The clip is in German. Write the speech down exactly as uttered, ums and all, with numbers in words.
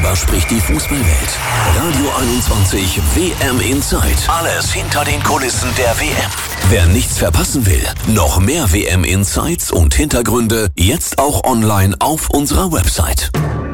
Darüber spricht die Fußballwelt. Radio einundzwanzig W M Insight. Alles hinter den Kulissen der W M. Wer nichts verpassen will, noch mehr W M Insights und Hintergründe jetzt auch online auf unserer Website.